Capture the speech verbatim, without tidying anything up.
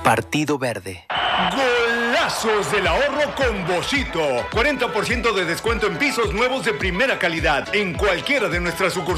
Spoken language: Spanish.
Partido Verde. Golazos del ahorro con Boschito. cuarenta por ciento de descuento en pisos nuevos de primera calidad en cualquiera de nuestras sucursales.